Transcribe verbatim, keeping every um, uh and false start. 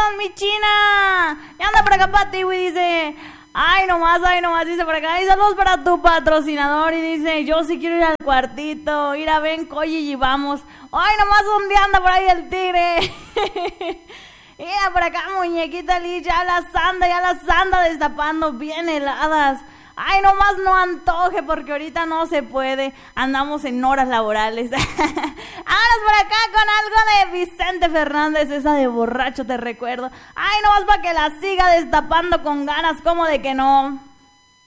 vámonos, mi China. Y anda por acá, Pati, güey, dice... Ay, nomás, ay, nomás, dice por acá. Y saludos para tu patrocinador. Y dice, yo sí quiero ir al cuartito. Ir a ven, coye y vamos. Ay, nomás, ¿dónde anda por ahí el tigre? Mira por acá, muñequita Liz, ya las anda, ya las anda destapando bien heladas. Ay, nomás no antoje porque ahorita no se puede. Andamos en horas laborales. Vámonos por acá con algo de Vicente Fernández, esa de borracho te recuerdo. Ay, nomás para que la siga destapando con ganas, como de que no.